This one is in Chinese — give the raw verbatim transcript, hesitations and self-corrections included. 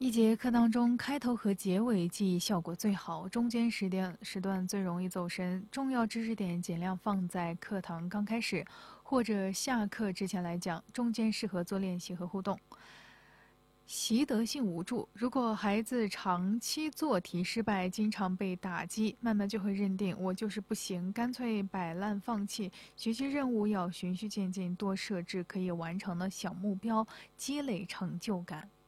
一节课当中，开头和结尾记忆效果最好，中间时段时段最容易走神。重要知识点尽量放在课堂刚开始或者下课之前来讲，中间适合做练习和互动。习得性无助，如果孩子长期做题失败，经常被打击，慢慢就会认定我就是不行，干脆摆烂放弃。学习任务要循序渐进，多设置可以完成的小目标，积累成就感。